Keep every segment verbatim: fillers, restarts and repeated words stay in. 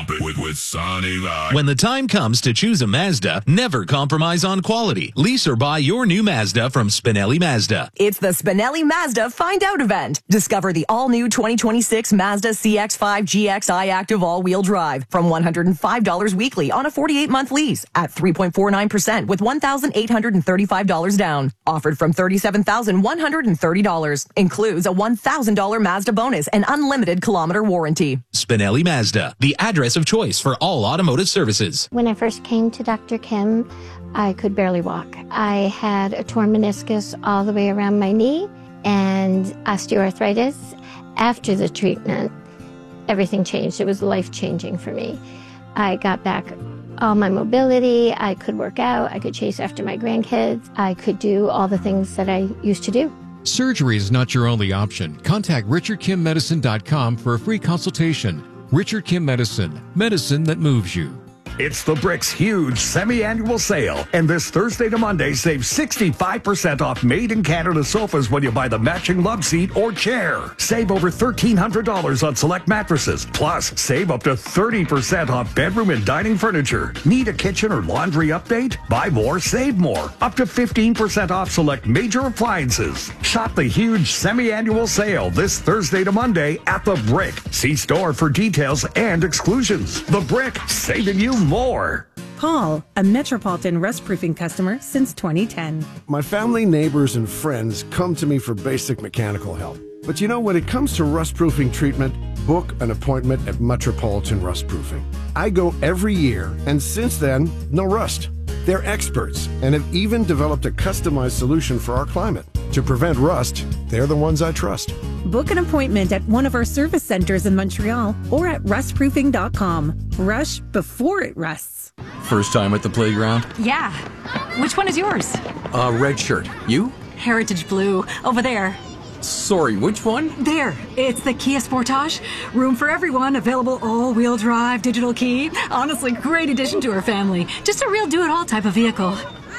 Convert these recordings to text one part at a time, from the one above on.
Pump it with, with Sonny Live. When the time comes to choose a Mazda, never compromise on quality. Lease or buy your new Mazda from Spinelli Mazda. It's the Spinelli Mazda Find Out event. Discover the all-new twenty twenty-six Mazda C X five G X I Active all-wheel drive from one hundred five dollars weekly on a forty-eight month lease at three point four nine percent with one thousand eight hundred thirty-five dollars down. Offered from thirty-seven thousand one hundred thirty dollars. Includes a one thousand dollars Mazda bonus and unlimited kilometer warranty. Spinelli Mazda, the address of choice for all automotive services. When I first came to Doctor Kim, I could barely walk. I had a torn meniscus all the way around my knee and osteoarthritis. After the treatment, everything changed. It was life-changing for me. I got back all my mobility. I could work out. I could chase after my grandkids. I could do all the things that I used to do. Surgery is not your only option. Contact richard kim medicine dot com for a free consultation. Richard Kim Medicine, medicine that moves you. It's the Brick's huge semi-annual sale. And this Thursday to Monday, save sixty-five percent off made-in-Canada sofas when you buy the matching love seat or chair. Save over thirteen hundred dollars on select mattresses. Plus, save up to thirty percent off bedroom and dining furniture. Need a kitchen or laundry update? Buy more, save more. Up to fifteen percent off select major appliances. Shop the huge semi-annual sale this Thursday to Monday at the Brick. See store for details and exclusions. The Brick, saving you more. Paul, a Metropolitan Rust Proofing customer since twenty ten. My family, neighbors, and friends come to me for basic mechanical help. But you know, when it comes to rust proofing treatment, book an appointment at Metropolitan Rust Proofing. I go every year, and since then, no rust. They're experts and have even developed a customized solution for our climate. To prevent rust, they're the ones I trust. Book an appointment at one of our service centers in Montreal or at rust proofing dot com. Rush before it rusts. First time at the playground? Yeah. Which one is yours? Uh, red shirt. You? Heritage Blue. Over there. Sorry, which one? There. It's the Kia Sportage. Room for everyone. Available all-wheel drive, digital key. Honestly, great addition to our family. Just a real do-it-all type of vehicle.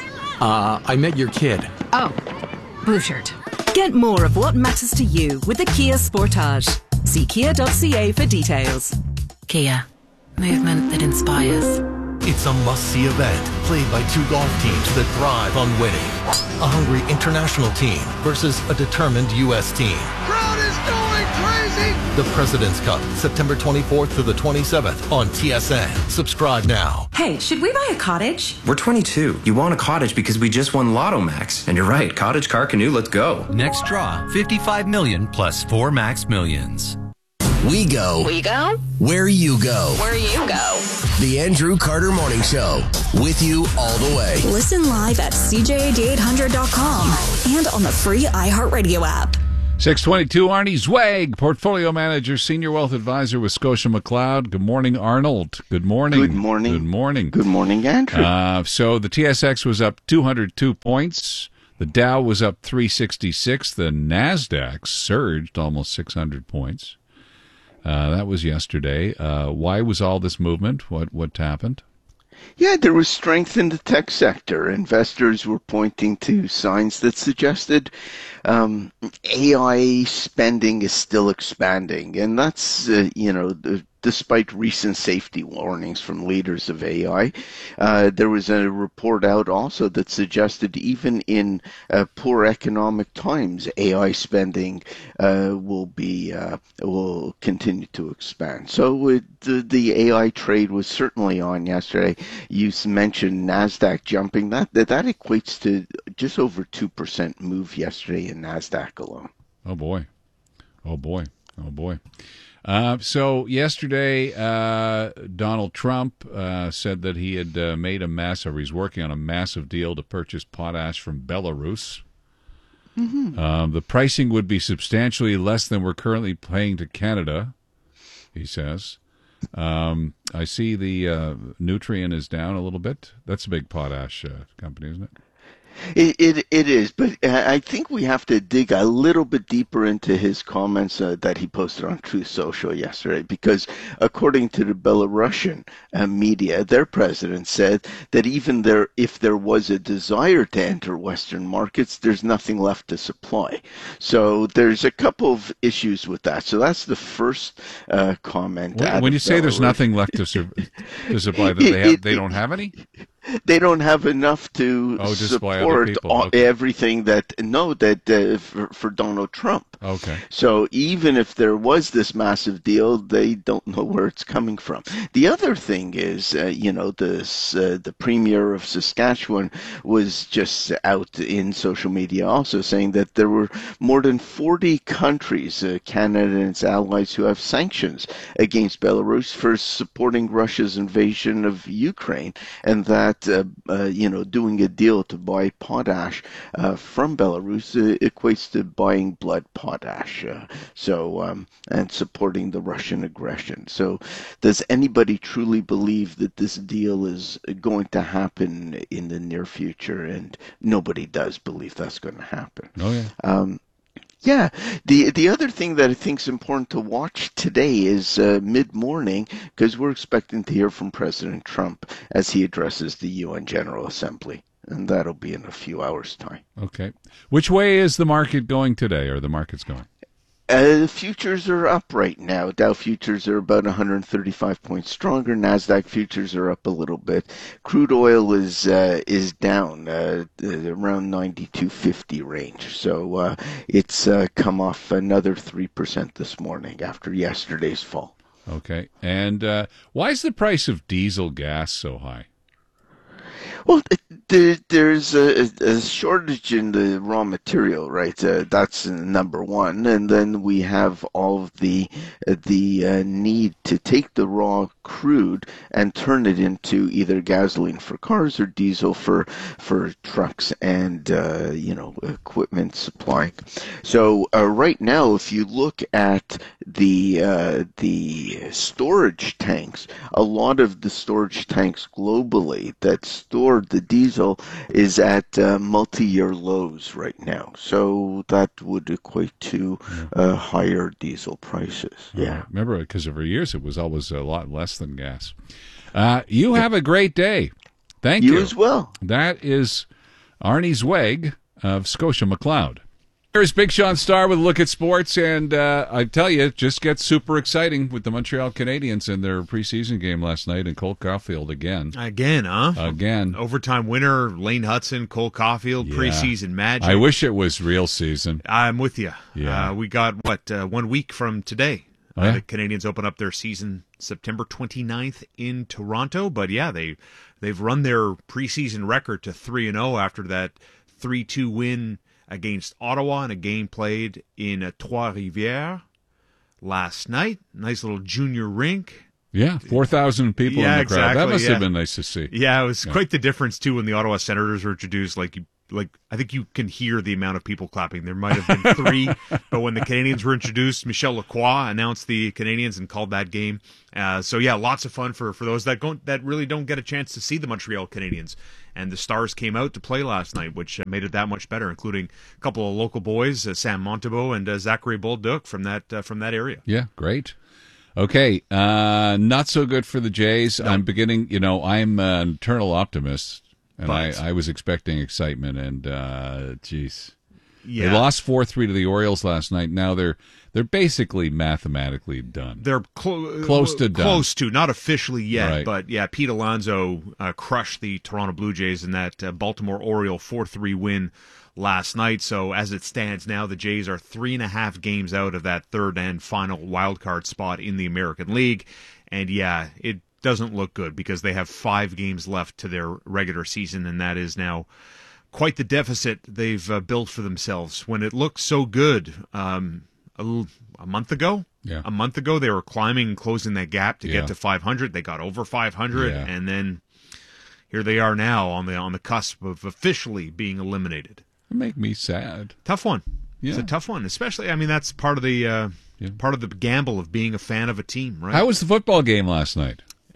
Uh, I met your kid. Oh. Blue shirt. Get more of what matters to you with the Kia Sportage. See kia dot c a for details. Kia. Movement that inspires. It's a must-see event played by two golf teams that thrive on winning. A hungry international team versus a determined U S team. Crowd is going crazy! The President's Cup, September twenty-fourth to the twenty-seventh on T S N. Subscribe now. Hey, should we buy a cottage? We're twenty-two. You want a cottage because we just won Lotto Max. And you're right, cottage, car, canoe, let's go. Next draw, fifty-five million plus four Max Millions. We go. We go? Where you go. Where you go. The Andrew Carter Morning Show. With you all the way. Listen live at c j a d eight hundred dot com and on the free iHeartRadio app. six twenty-two, Arnie Zweig, Portfolio Manager, Senior Wealth Advisor with Scotia McLeod. Good morning, Arnold. Good morning. Good morning. Good morning. Good morning, Andrew. Uh, so the T S X was up two hundred two points. The Dow was up three sixty-six. The NASDAQ surged almost six hundred points. Uh, that was yesterday. Uh, why was all this movement? What what happened? Yeah, there was strength in the tech sector. Investors were pointing to signs that suggested um, A I spending is still expanding. And that's, uh, you know, the, despite recent safety warnings from leaders of A I. Uh, there was a report out also that suggested even in uh, poor economic times, A I spending uh, will be uh, will continue to expand. So uh, the, the A I trade was certainly on yesterday. You mentioned NASDAQ jumping. That, that, that equates to just over two percent move yesterday in NASDAQ alone. Oh, boy. Oh, boy. Oh, boy. Uh, so yesterday, uh, Donald Trump uh, said that he had uh, made a massive, he's working on a massive deal to purchase potash from Belarus. Mm-hmm. Um, the pricing would be substantially less than we're currently paying to Canada, he says. Um, I see the uh, Nutrien is down a little bit. That's a big potash uh, company, isn't it? It, it it is, but I think we have to dig a little bit deeper into his comments uh, that he posted on Truth Social yesterday, because according to the Belarusian uh, media, their president said that even there, if there was a desire to enter Western markets, there's nothing left to supply. So there's a couple of issues with that. So that's the first uh, comment. When, when you say there's nothing left to, su- to supply, that they have, they don't have any. They don't have enough to oh, support all, okay. everything that no that uh, for, for Donald Trump. Okay. So even if there was this massive deal, they don't know where it's coming from. The other thing is, uh, you know, this uh, the premier of Saskatchewan was just out in social media also saying that there were more than forty countries, uh, Canada and its allies, who have sanctions against Belarus for supporting Russia's invasion of Ukraine, and that. Uh, uh, you know, doing a deal to buy potash uh, from Belarus uh, equates to buying blood potash. Uh, so, um, and supporting the Russian aggression. So, does anybody truly believe that this deal is going to happen in the near future? And nobody does believe that's going to happen. Oh yeah. Um, Yeah, the the other thing that I think is important to watch today is uh, mid-morning, because we're expecting to hear from President Trump as he addresses the U N General Assembly, and that'll be in a few hours' time. Okay. Which way is the market going today, or the market's going? Uh, the futures are up right now. Dow futures are about one hundred thirty-five points stronger. NASDAQ futures are up a little bit. Crude oil is uh, is down uh, around ninety-two fifty range. So uh, it's uh, come off another three percent this morning after yesterday's fall. Okay. And uh, why is the price of diesel gas so high? Well, there, there's a, a shortage in the raw material, right? Uh, that's number one, and then we have all of the uh, the uh, need to take the raw crude and turn it into either gasoline for cars or diesel for for trucks and uh, you know equipment supplying. So uh, right now, if you look at the uh, the storage tanks, a lot of the storage tanks globally that store the diesel is at uh, multi-year lows right now. So that would equate to uh, higher diesel prices. Yeah. Uh, remember, because for years it was always a lot less than gas. Uh, you have a great day. Thank you. You as well. That is Arnie Zweig of Scotia McLeod. Here's Big Sean Starr with a look at sports, and uh, I tell you, it just gets super exciting with the Montreal Canadiens in their preseason game last night, and Cole Caulfield again. Again, huh? Again. Overtime winner, Lane Hudson, Cole Caulfield, Yeah. preseason magic. I wish it was real season. I'm with you. Yeah. Uh, we got, what, uh, one week from today. Oh, uh, yeah? the Canadians open up their season September twenty-ninth in Toronto, but yeah, they, they've run their preseason record to three and oh after that three two win against Ottawa in a game played in uh, Trois-Rivières last night. Nice little junior rink. Yeah, four thousand people yeah, in the exactly, crowd. That must yeah. have been nice to see. Yeah, it was Yeah. quite the difference, too, when the Ottawa Senators were introduced. Like, you, like I think you can hear the amount of people clapping. There might have been three, but when the Canadians were introduced, Michel Lacroix announced the Canadians and called that game. Uh, so, yeah, lots of fun for, for those that don't, that really don't get a chance to see the Montreal Canadiens. And the Stars came out to play last night, which made it that much better, including a couple of local boys, uh, Sam Montebeau and uh, Zachary Bolduc from that uh, from that area. Yeah, great. Okay, uh, not so good for the Jays. No. I'm beginning, you know, I'm an eternal optimist, and I, I was expecting excitement, and, uh, geez. Yeah. They lost four three to the Orioles last night. Now they're they're basically mathematically done. They're clo- close to done. Close to, not officially yet, Right. but yeah, Pete Alonso uh, crushed the Toronto Blue Jays in that uh, Baltimore Oriole four three win last night. So as it stands now, the Jays are three and a half games out of that third and final wild card spot in the American League. And yeah, it doesn't look good because they have five games left to their regular season, and that is now quite the deficit they've uh, built for themselves. When it looked so good um, a, a month ago, yeah. a month ago they were climbing and closing that gap to Yeah. get to five hundred. They got over five hundred, Yeah. and then here they are now on the on the cusp of officially being eliminated. It make me sad. Tough one. It's Yeah. a tough one, especially. I mean, that's part of the uh, part of the gamble of being a fan of a team, right? How was the football game last night?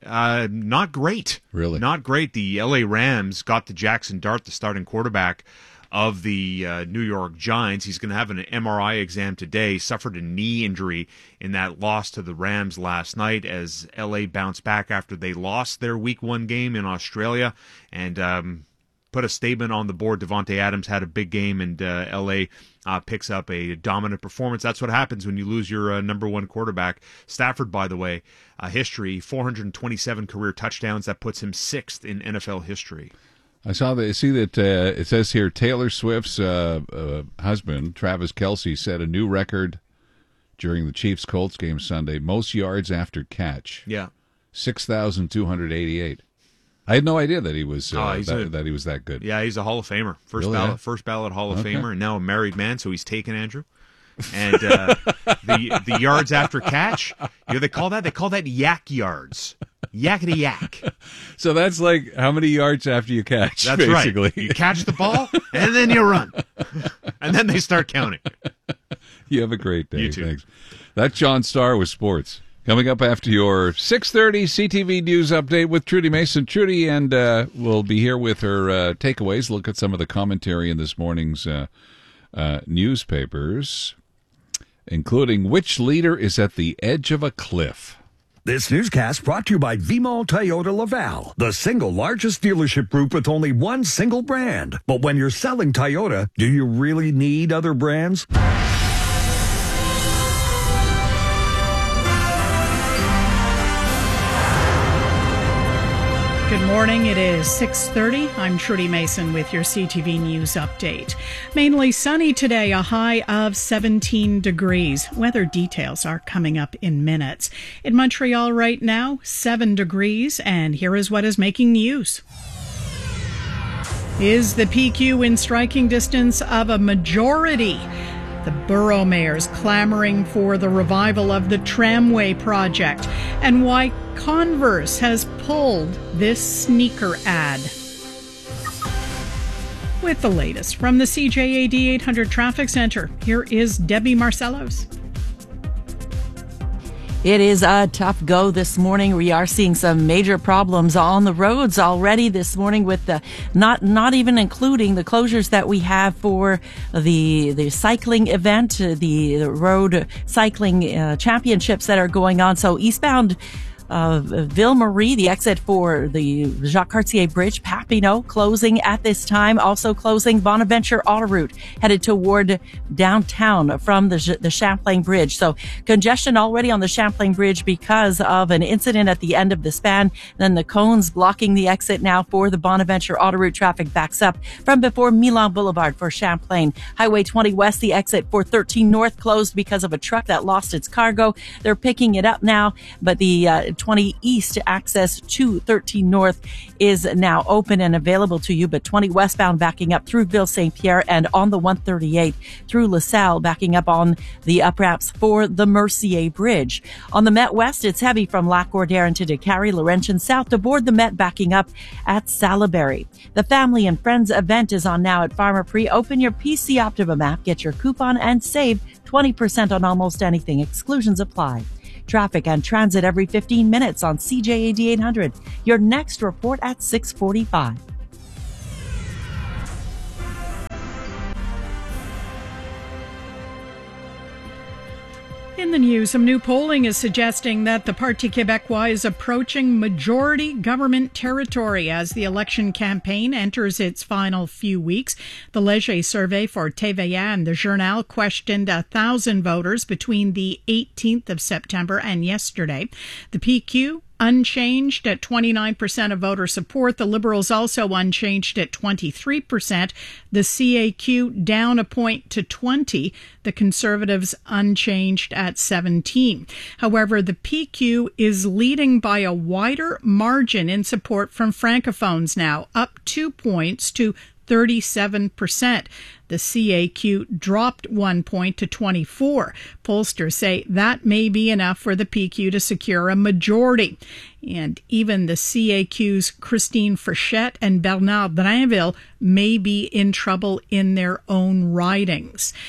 Uh, not great. Really? Not great. The L A Rams got to Jackson Dart, the starting quarterback of the uh, New York Giants. He's going to have an M R I exam today. Suffered a knee injury in that loss to the Rams last night as L A bounced back after they lost their week one game in Australia and um, put a statement on the board. Devontae Adams had a big game, and uh, L A uh, picks up a dominant performance. That's what happens when you lose your uh, number one quarterback. Stafford, by the way, uh, history, four hundred twenty-seven career touchdowns. That puts him sixth in N F L history. I saw that. See that uh, it says here Taylor Swift's uh, uh, husband, Travis Kelce, set a new record during the Chiefs-Colts game Sunday. Most yards after catch. Yeah, six thousand two hundred eighty-eight. I had no idea that he was uh, oh, that, a, that he was that good. Yeah, he's a Hall of Famer, first really, ballot, yeah? first ballot Hall of Okay. Famer, and now a married man, so he's taken Andrew. And uh, the the yards after catch, you know, they call that they call that yak yards, yakety yak. So that's like how many yards after you catch? That's basically. right. You catch the ball and then you run, and then they start counting. You have a great day. You too. Thanks. That's John Starr with sports. Coming up after your six thirty C T V News Update with Trudy Mason. Trudy and uh, will be here with her uh, takeaways. Look at some of the commentary in this morning's uh, uh, newspapers, including which leader is at the edge of a cliff. This newscast brought to you by V-Mall Toyota Laval, the single largest dealership group with only one single brand. But when you're selling Toyota, do you really need other brands? Good morning. It is six thirty. I'm Trudy Mason with your C T V News Update. Mainly sunny today, a high of seventeen degrees. Weather details are coming up in minutes. In Montreal right now, seven degrees, and here is what is making news. Is the P Q in striking distance of a majority? The borough mayors clamoring for the revival of the tramway project, and why Converse has pulled this sneaker ad. With the latest from the C J A D eight hundred Traffic Center, here is Debbie Marcellos. It is a tough go this morning. We are seeing some major problems on the roads already this morning, with the not not even including the closures that we have for the the cycling event, the, the road cycling uh, championships that are going on. So eastbound Uh, Ville Marie, the exit for the Jacques Cartier Bridge, Papineau, closing at this time. Also closing Bonaventure Autoroute, headed toward downtown from the, the Champlain Bridge. So congestion already on the Champlain Bridge because of an incident at the end of the span. Then the cones blocking the exit now for the Bonaventure Autoroute. Traffic backs up from before Milan Boulevard for Champlain. Highway twenty West, the exit for thirteen North, closed because of a truck that lost its cargo. They're picking it up now, but the uh, twenty East access to thirteen North is now open and available to you, but twenty westbound backing up through Ville Saint Pierre, and on the one thirty-eight through LaSalle, backing up on the up ramps for the Mercier Bridge. On the Met West, it's heavy from Lac-Gordaire into Décarie, Laurentian South to board the Met, backing up at Salaberry. The Family and Friends event is on now at Pharmaprix. Open your P C Optimum app, get your coupon, and save twenty percent on almost anything. Exclusions apply. Traffic and transit every fifteen minutes on C J A D eight hundred. Your next report at six forty-five. In the news, some new polling is suggesting that the Parti Québécois is approaching majority government territory as the election campaign enters its final few weeks. The Léger survey for T V A and the Journal questioned a thousand voters between the eighteenth of September and yesterday. The P Q unchanged at twenty-nine percent of voter support. The Liberals also unchanged at twenty-three percent. The C A Q down a point to twenty. The Conservatives unchanged at seventeen. However, the P Q is leading by a wider margin in support from Francophones now, up two points to thirty-seven percent. The C A Q dropped one point to twenty-four. Pollsters say that may be enough for the P Q to secure a majority. And even the C A Q's Christine Frechette and Bernard Drainville may be in trouble in their own ridings.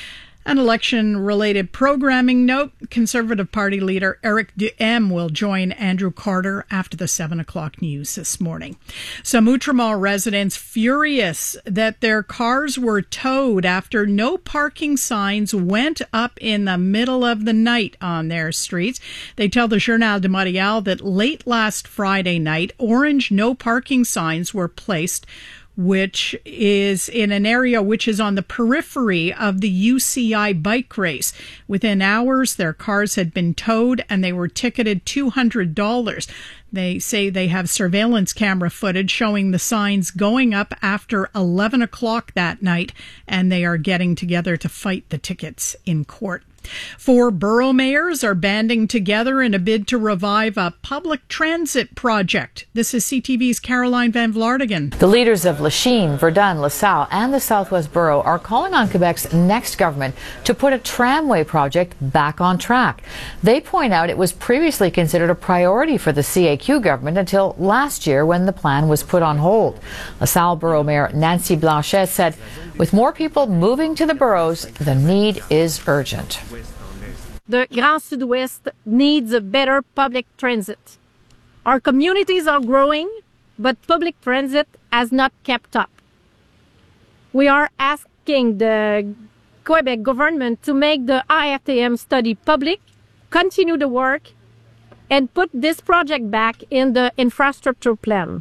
An election-related programming note, Conservative Party leader Eric Duhem will join Andrew Carter after the seven o'clock news this morning. Some Outremont residents furious that their cars were towed after no parking signs went up in the middle of the night on their streets. They tell the Journal de Montréal that late last Friday night, orange no parking signs were placed, which is in an area which is on the periphery of the U C I bike race. Within hours, their cars had been towed and they were ticketed two hundred dollars. They say they have surveillance camera footage showing the signs going up after eleven o'clock that night, and they are getting together to fight the tickets in court. Four borough mayors are banding together in a bid to revive a public transit project. This is C T V's Caroline Van Vlaardingen. The leaders of Lachine, Verdun, LaSalle, and the Southwest Borough are calling on Quebec's next government to put a tramway project back on track. They point out it was previously considered a priority for the C A Q government until last year when the plan was put on hold. LaSalle Borough Mayor Nancy Blanchet said, with more people moving to the boroughs, the need is urgent. The Grand Sud-Ouest needs a better public transit. Our communities are growing, but public transit has not kept up. We are asking the Quebec government to make the I F T M study public, continue the work, and put this project back in the infrastructure plan.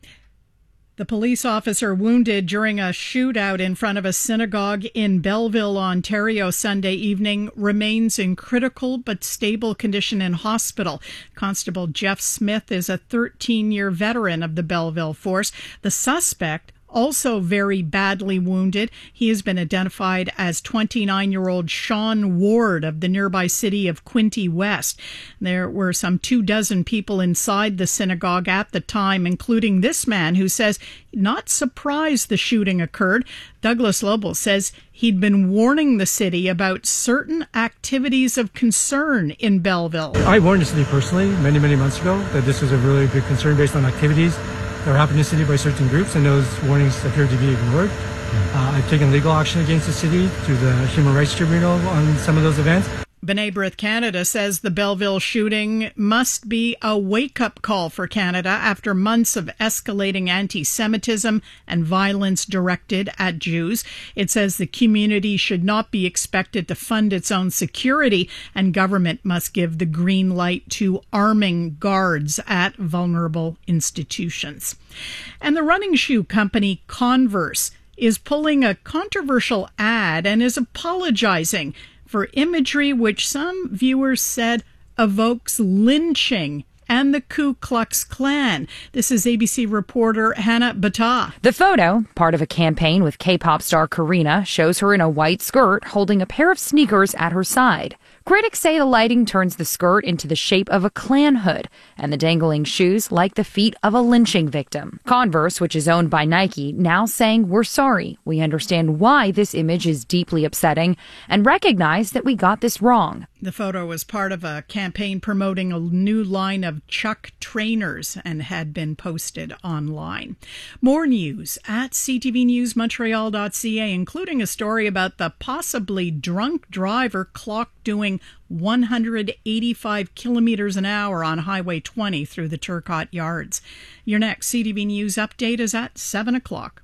The police officer wounded during a shootout in front of a synagogue in Belleville, Ontario, Sunday evening remains in critical but stable condition in hospital. Constable Jeff Smith is a thirteen-year veteran of the Belleville force. The suspect, also very badly wounded, he has been identified as twenty-nine-year-old Sean Ward of the nearby city of Quinte West. There were some two dozen people inside the synagogue at the time, including this man who says not surprised the shooting occurred. Douglas Lobel says he'd been warning the city about certain activities of concern in Belleville. I warned the city personally many, many months ago that this was a really big concern based on activities that were happening in the city by certain groups, and those warnings appear to be ignored. Uh, I've taken legal action against the city through the Human Rights Tribunal on some of those events. B'nai B'rith Canada says the Belleville shooting must be a wake-up call for Canada after months of escalating anti-Semitism and violence directed at Jews. It says the community should not be expected to fund its own security, and government must give the green light to arming guards at vulnerable institutions. And the running shoe company Converse is pulling a controversial ad and is apologizing for imagery which some viewers said evokes lynching and the Ku Klux Klan. This is A B C reporter Hannah Battah. The photo, part of a campaign with K-pop star Karina, shows her in a white skirt holding a pair of sneakers at her side. Critics say the lighting turns the skirt into the shape of a Klan hood, and the dangling shoes like the feet of a lynching victim. Converse, which is owned by Nike, now saying, "We're sorry. We understand why this image is deeply upsetting and recognize that we got this wrong." The photo was part of a campaign promoting a new line of Chuck trainers and had been posted online. More news at c t v news montreal dot c a, including a story about the possibly drunk driver clocked doing one hundred eighty-five kilometers an hour on Highway twenty through the Turcotte Yards. Your next C T V News update is at seven o'clock.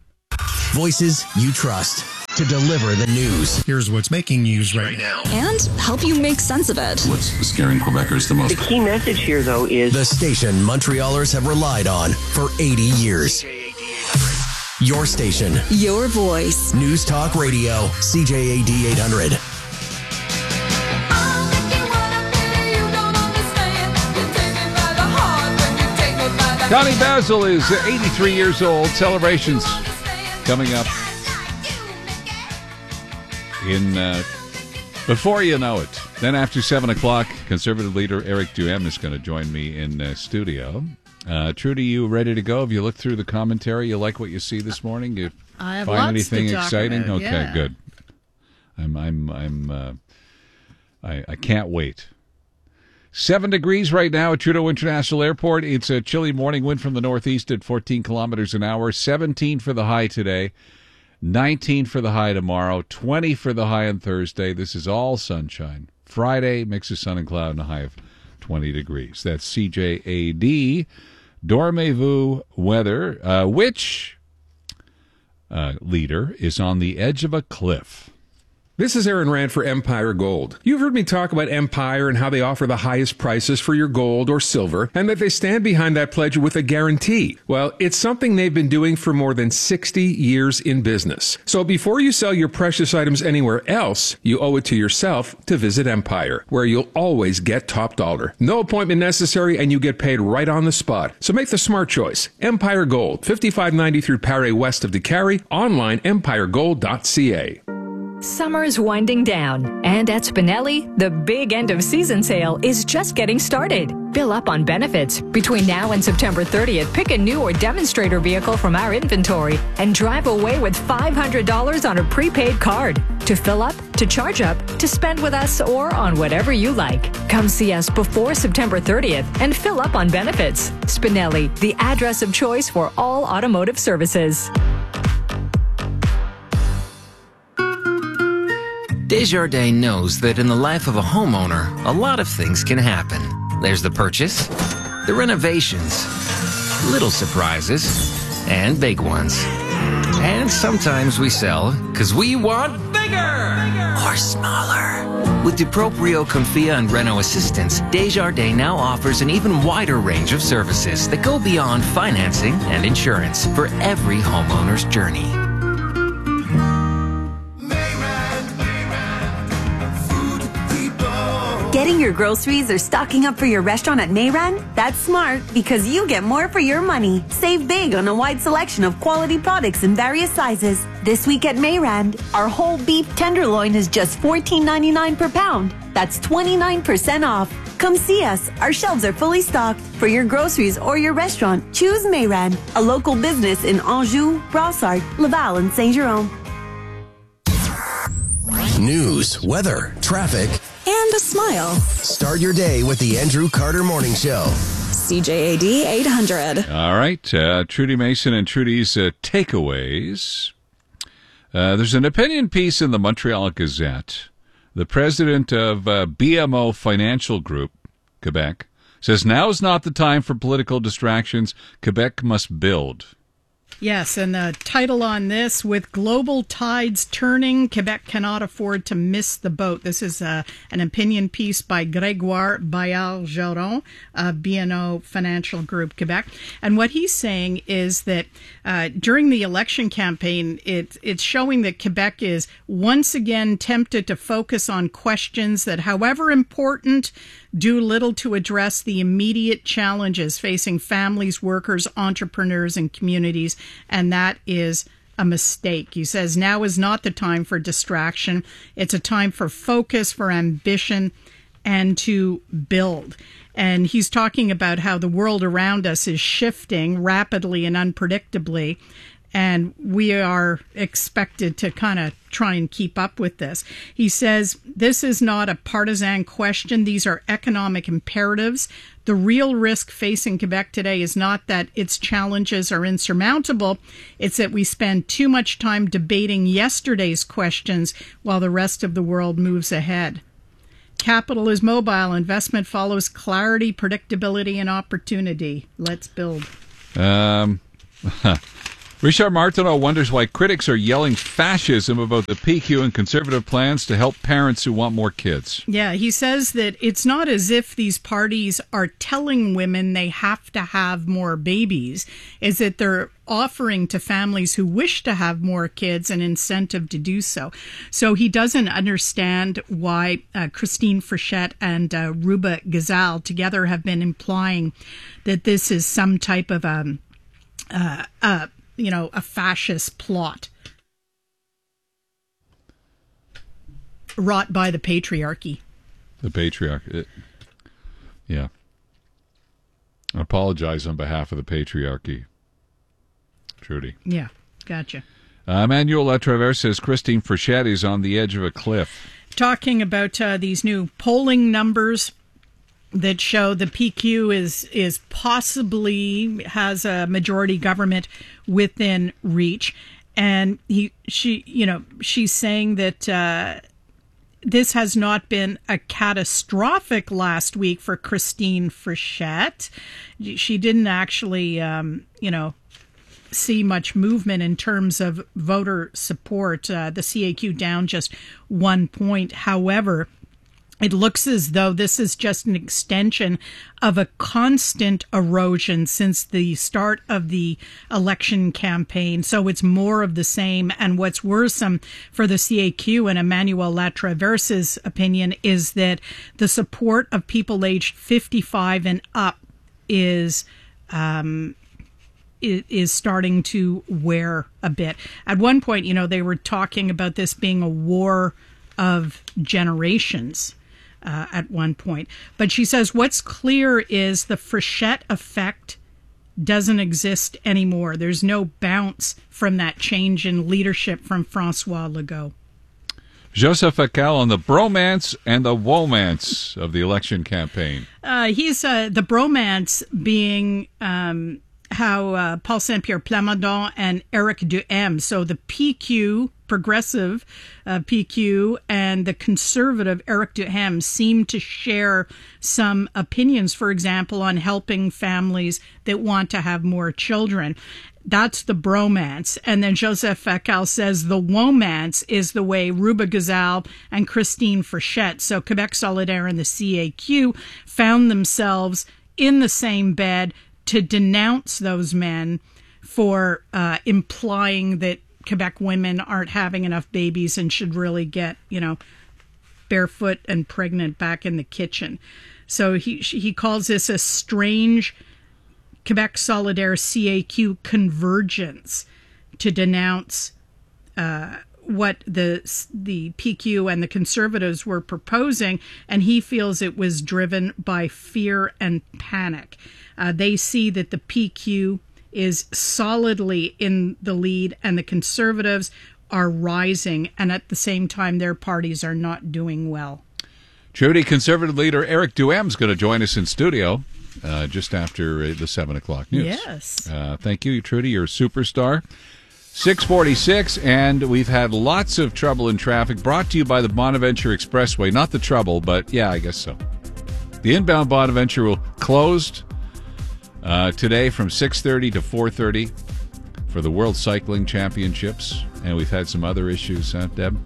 Voices you trust to deliver the news. Here's what's making news right now. And help you make sense of it. What's scaring Quebecers the most? The key message here, though, is the station Montrealers have relied on for eighty years. Your station. Your voice. News Talk Radio, C J A D eight hundred. Connie Basil is eighty-three years old. Celebrations coming up in uh, before you know it. Then after seven o'clock, Conservative leader Eric Duhem is going to join me in uh, studio. Uh, Trudy, you ready to go? Have you looked through the commentary? You like what you see this morning? You I have find lots anything to talk exciting? about, Okay, yeah. good. I'm I'm I'm uh, I I can't wait. Seven degrees right now at Trudeau International Airport. It's a chilly morning, wind from the northeast at fourteen kilometers an hour. seventeen for the high today. nineteen for the high tomorrow, twenty for the high on Thursday. This is all sunshine. Friday, mix of sun and cloud and a high of twenty degrees. That's C J A D, Dormez-vous weather. Uh, which uh, leader is on the edge of a cliff? This is Aaron Rand for Empire Gold. You've heard me talk about Empire and how they offer the highest prices for your gold or silver, and that they stand behind that pledge with a guarantee. Well, it's something they've been doing for more than sixty years in business. So before you sell your precious items anywhere else, you owe it to yourself to visit Empire, where you'll always get top dollar. No appointment necessary, and you get paid right on the spot. So make the smart choice. Empire Gold, fifty-five ninety-three Paré west of DeCarry, online empire gold dot c a. Summer's winding down, and at Spinelli, the big end-of-season sale is just getting started. Fill up on benefits. Between now and September thirtieth, pick a new or demonstrator vehicle from our inventory and drive away with five hundred dollars on a prepaid card. To fill up, to charge up, to spend with us, or on whatever you like. Come see us before September thirtieth and fill up on benefits. Spinelli, the address of choice for all automotive services. Desjardins knows that in the life of a homeowner, a lot of things can happen. There's the purchase, the renovations, little surprises, and big ones. And sometimes we sell because we want bigger, bigger or smaller. With DuProprio, Confia, and Reno Assistance, Desjardins now offers an even wider range of services that go beyond financing and insurance for every homeowner's journey. Getting your groceries or stocking up for your restaurant at Mayran? That's smart because you get more for your money. Save big on a wide selection of quality products in various sizes. This week at Mayran, our whole beef tenderloin is just fourteen ninety-nine per pound. That's twenty-nine percent off. Come see us. Our shelves are fully stocked. For your groceries or your restaurant, choose Mayran, a local business in Anjou, Brossard, Laval, and Saint-Jérôme. News, weather, traffic, and a smile. Start your day with the Andrew Carter Morning Show. C J A D eight hundred. All right. Uh, Trudy Mason and Trudy's uh, takeaways. Uh, there's an opinion piece in the Montreal Gazette. The president of uh, B M O Financial Group, Quebec, says now is not the time for political distractions. Quebec must build. Yes, and the title on this, with global tides turning, Quebec cannot afford to miss the boat. This is uh, an opinion piece by Grégoire Bayard-Jaron of B M O Financial Group, Quebec. And what he's saying is that uh, during the election campaign, it, it's showing that Quebec is once again tempted to focus on questions that, however important, do little to address the immediate challenges facing families, workers, entrepreneurs, and communities, and that is a mistake. He says now is not the time for distraction. It's a time for focus, for ambition, and to build. And he's talking about how the world around us is shifting rapidly and unpredictably, and we are expected to kind of try and keep up with this. He says, this is not a partisan question. These are economic imperatives. The real risk facing Quebec today is not that its challenges are insurmountable. It's that we spend too much time debating yesterday's questions while the rest of the world moves ahead. Capital is mobile. Investment follows clarity, predictability, and opportunity. Let's build. Um... Richard Martineau wonders why critics are yelling fascism about the P Q and Conservative plans to help parents who want more kids. Yeah, he says that it's not as if these parties are telling women they have to have more babies. It's that they're offering to families who wish to have more kids an incentive to do so. So he doesn't understand why uh, Christine Frechette and uh, Ruba Gazal together have been implying that this is some type of um, uh, uh, you know, a fascist plot wrought by the patriarchy. The patriarchy. It, yeah. I apologize on behalf of the patriarchy, Trudy. Yeah, gotcha. Uh, Emmanuel Latraverse says Christine Frechette is on the edge of a cliff. Talking about uh, these new polling numbers that show the P Q is is possibly has a majority government within reach. and he, she, you know, she's saying that uh, this has not been a catastrophic last week for Christine Frechette. She didn't actually, um, you know, see much movement in terms of voter support. Uh, the C A Q down just one point. However, it looks as though this is just an extension of a constant erosion since the start of the election campaign. So it's more of the same. And what's worrisome for the C A Q and Emmanuel Latraverse's opinion is that the support of people aged fifty-five and up is um, is starting to wear a bit. At one point, you know, they were talking about this being a war of generations. Uh, at one point. But she says what's clear is the Frechette effect doesn't exist anymore. There's no bounce from that change in leadership from Francois Legault. Joseph Facal on the bromance and the womance of the election campaign. Uh, he's uh, the bromance being um, how uh, Paul Saint-Pierre Plamondon and Eric Duhem, so the P Q, progressive uh, P Q, and the conservative Eric Duhem seem to share some opinions, for example, on helping families that want to have more children. That's the bromance. And then Joseph Facal says the womance is the way Ruba Gazal and Christine Frechette, so Quebec Solidaire and the C A Q, found themselves in the same bed to denounce those men for uh, implying that Quebec women aren't having enough babies and should really get, you know, barefoot and pregnant back in the kitchen. So he he calls this a strange Quebec Solidaire C A Q convergence to denounce uh, what the the P Q and the Conservatives were proposing, and he feels it was driven by fear and panic. Uh, they see that the P Q is solidly in the lead and the Conservatives are rising, and at the same time their parties are not doing well. Trudy, Conservative leader Eric Duham's going to join us in studio uh, just after uh, the seven o'clock news. Yes. Uh, thank you, Trudy. You're a superstar. six forty-six, and we've had lots of trouble in traffic, brought to you by the Bonaventure Expressway. Not the trouble, but yeah, I guess so. The inbound Bonaventure will closed uh, today from six thirty to four thirty for the World Cycling Championships, and we've had some other issues, huh, Deb?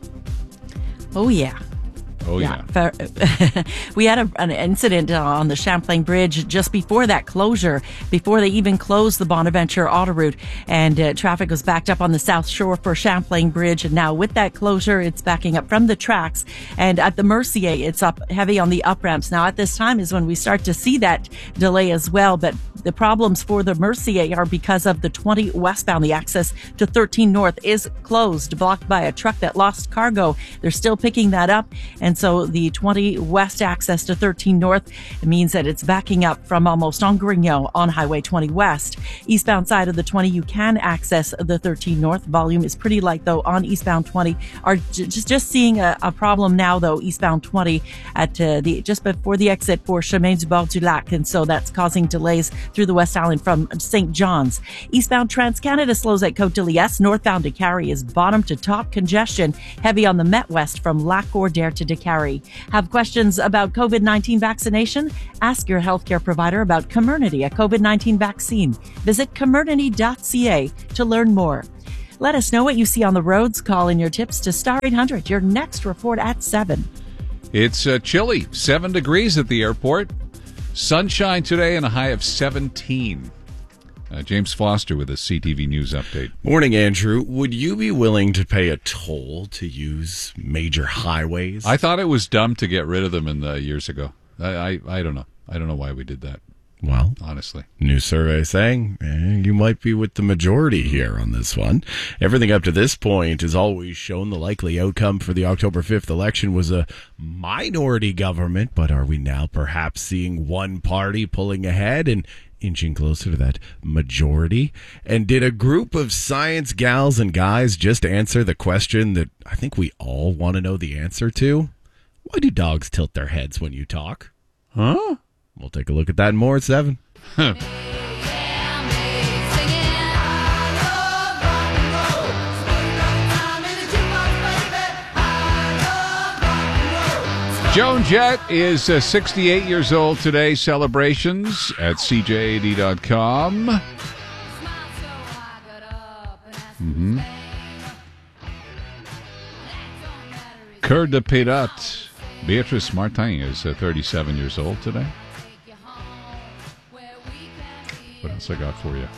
Oh, yeah. Oh, yeah. yeah. We had a, an incident on the Champlain Bridge just before that closure, before they even closed the Bonaventure Autoroute, and uh, traffic was backed up on the South Shore for Champlain Bridge. And now with that closure, it's backing up from the tracks. And at the Mercier, it's up heavy on the up ramps. Now, at this time is when we start to see that delay as well. But the problems for the Mercier are because of the twenty westbound. The access to thirteen North is closed, blocked by a truck that lost cargo. They're still picking that up. And so the twenty west access to thirteen North means that it's backing up from almost on Grignon on Highway twenty West. Eastbound side of the twenty, you can access the thirteen North. Volume is pretty light, though, on eastbound twenty. Are just just seeing a, a problem now, though, eastbound twenty at uh, the just before the exit for Chemin du Bord du Lac. And so that's causing delays through the West Island from Saint John's. Eastbound Trans-Canada slows at Côte de Liesse. Northbound to Carrie is bottom to top congestion. Heavy on the Met West from Lac Gordaire to Décarie. Have questions about COVID nineteen vaccination? Ask your healthcare provider about Comirnaty, a COVID nineteen vaccine. Visit comirnaty dot c a to learn more. Let us know what you see on the roads. Call in your tips to Star eight hundred. Your next report at seven. It's uh, chilly, seven degrees at the airport. Sunshine today and a high of seventeen. Uh, James Foster with a C T V News update. Morning, Andrew. Would you be willing to pay a toll to use major highways? I thought it was dumb to get rid of them in the years ago. I, I, I don't know. I don't know why we did that. Well, honestly, new survey saying eh, you might be with the majority here on this one. Everything up to this point has always shown the likely outcome for the October fifth election was a minority government, but are we now perhaps seeing one party pulling ahead and inching closer to that majority? And did a group of science gals and guys just answer the question that I think we all want to know the answer to? Why do dogs tilt their heads when you talk? Huh? We'll take a look at that and more at seven. Joan Jett is uh, sixty-eight years old today. Celebrations at C J A D dot com. Mm-hmm. Cœur de Pirate. Beatrice Martin is uh, thirty-seven years old today. What else I got for you?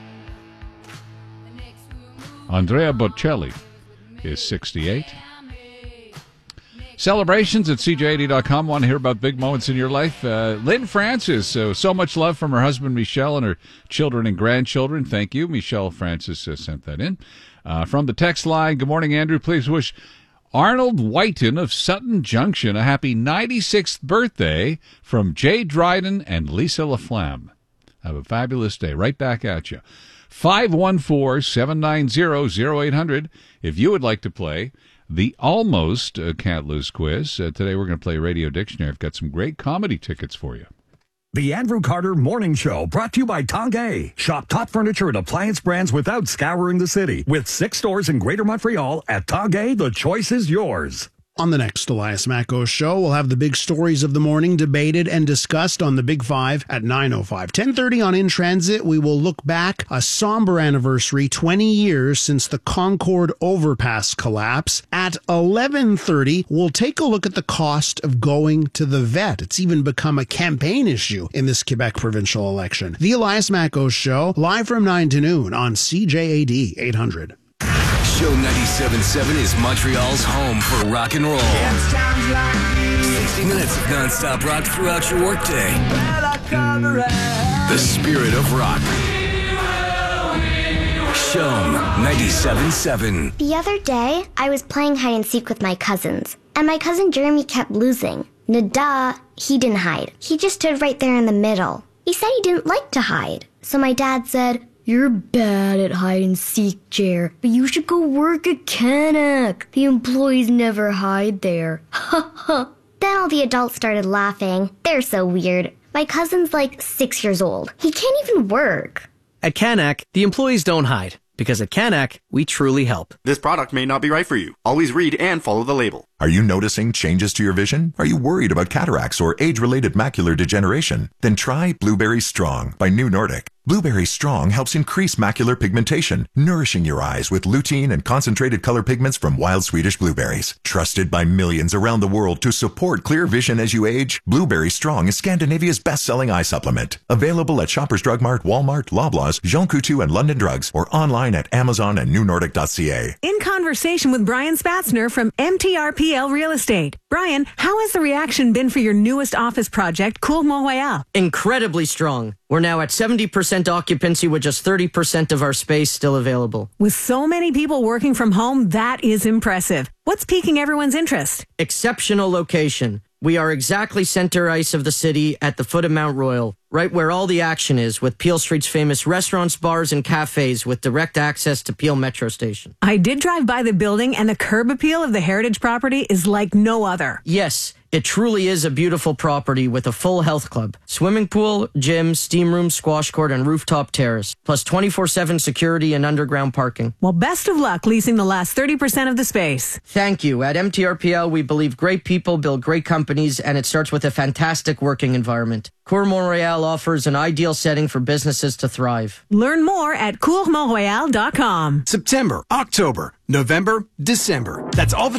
Andrea Bocelli is sixty-eight. Celebrations at C J A D dot com. Want to hear about big moments in your life? Uh, Lynn Francis, uh, so much love from her husband Michelle and her children and grandchildren. Thank you. Michelle Francis uh, sent that in. Uh, from the text line, good morning, Andrew. Please wish Arnold Whiten of Sutton Junction a happy ninety-sixth birthday from Jay Dryden and Lisa LaFlamme. Have a fabulous day. Right back at you. five one four, seven nine zero, zero eight hundred if you would like to play the Almost uh, Can't Lose quiz. Uh, today we're going to play Radio Dictionary. I've got some great comedy tickets for you. The Andrew Carter Morning Show, brought to you by Tanguay. Shop top furniture and appliance brands without scouring the city. With six stores in Greater Montreal, at Tanguay, the choice is yours. On the next Elias Macko Show, we'll have the big stories of the morning debated and discussed on the Big Five at nine oh five. ten thirty on In Transit, we will look back a somber anniversary, twenty years since the Concord overpass collapse. At eleven thirty, we'll take a look at the cost of going to the vet. It's even become a campaign issue in this Quebec provincial election. The Elias Macko Show, live from nine to noon on C J A D eight hundred. Show ninety-seven point seven is Montreal's home for rock and roll. sixty minutes of non-stop rock throughout your workday. The spirit of rock. Show ninety-seven point seven. The other day, I was playing hide and seek with my cousins, and my cousin Jeremy kept losing. Nada, he didn't hide. He just stood right there in the middle. He said he didn't like to hide. So my dad said, "You're bad at hide and seek, Jer, but you should go work at Canuck. The employees never hide there." Ha ha. Then all the adults started laughing. They're so weird. My cousin's like six years old. He can't even work. At Canuck, the employees don't hide, because at Canuck, we truly help. This product may not be right for you. Always read and follow the label. Are you noticing changes to your vision? Are you worried about cataracts or age-related macular degeneration? Then try Blueberry Strong by New Nordic. Blueberry Strong helps increase macular pigmentation, nourishing your eyes with lutein and concentrated color pigments from wild Swedish blueberries. Trusted by millions around the world to support clear vision as you age, Blueberry Strong is Scandinavia's best-selling eye supplement. Available at Shoppers Drug Mart, Walmart, Loblaws, Jean Coutu, and London Drugs, or online at Amazon and new nordic dot c a. In conversation with Brian Spatzner from M T R P L Real Estate. Brian, how has the reaction been for your newest office project, Cour Mont-Royal? Incredibly strong. We're now at seventy percent occupancy with just thirty percent of our space still available. With so many people working from home, that is impressive. What's piquing everyone's interest? Exceptional location. We are exactly center ice of the city at the foot of Mount Royal, right where all the action is, with Peel Street's famous restaurants, bars, and cafes with direct access to Peel Metro Station. I did drive by the building, and the curb appeal of the heritage property is like no other. Yes, it truly is a beautiful property with a full health club, swimming pool, gym, steam room, squash court, and rooftop terrace, plus twenty-four seven security and underground parking. Well, best of luck leasing the last thirty percent of the space. Thank you. At M T R P L, we believe great people build great companies, and it starts with a fantastic working environment. Cour Mont-Royal offers an ideal setting for businesses to thrive. Learn more at cour mont royal dot com. September, October, November, December. That's all the